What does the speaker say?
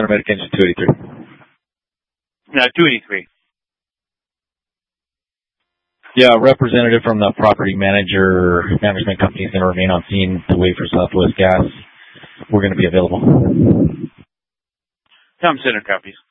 Paramedic Engine 283. No, 283. Yeah, a representative from the property management company is going to remain on scene to wait for Southwest Gas. We're going to be available. Tom, send copies.